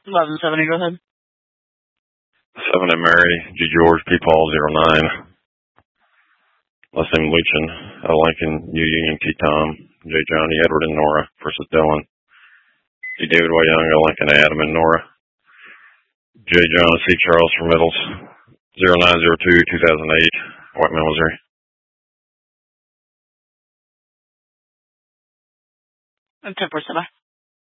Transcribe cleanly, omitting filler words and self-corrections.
1170, go ahead. 7 Mary, G. George, P. Paul, 09. Last name Luchin, L. Lincoln, U. Union, T. Tom, J. Johnny, Edward, and Nora versus Dylan. D. David Y. Young, L. Lincoln, Adam, and Nora. J. John, C. Charles from Middles, 0902-2008, White Mountain, Missouri. 10-4, bye.